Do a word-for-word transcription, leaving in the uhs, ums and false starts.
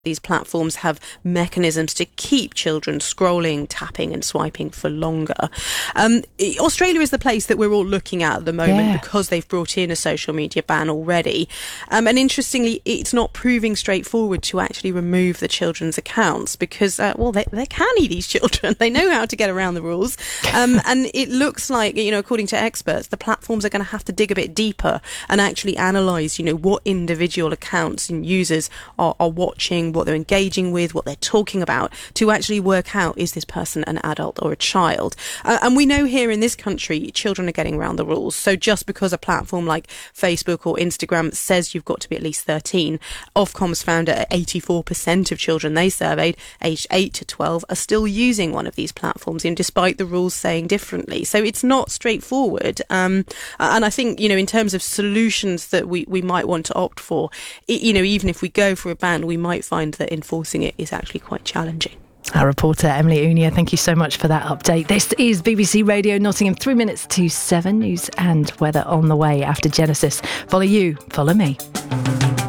These platforms have mechanisms to keep children scrolling, tapping and swiping for longer. Um, Australia is the place that we're all looking at at the moment yeah. because they've brought in a social media ban already. Um, and interestingly, it's not proving straightforward to actually remove the children's accounts because, uh, well, they, they're canny, these children. They know how to get around the rules. Um, and it looks like, you know, according to experts, the platforms are going to have to dig a bit deeper and actually analyse, you know, what individual accounts and users are, are watching, what they're engaging with, what they're talking about, to actually work out, is this person an adult or a child? Uh, and we know here in this country, children are getting around the rules. So just because a platform like Facebook or Instagram says you've got to be at least thirteen, Ofcom's found that eighty-four percent of children they surveyed, aged eight to twelve, are still using one of these platforms, and despite the rules saying differently. So it's not straightforward. Um, and I think, you know, in terms of solutions that we, we might want to opt for, it, you know, even if we go for a ban, we might find that enforcing it is actually quite challenging. Our reporter Emily Unia, thank you so much for that update. This is B B C Radio Nottingham, three minutes to seven. News and weather on the way after Genesis. Follow you, follow me.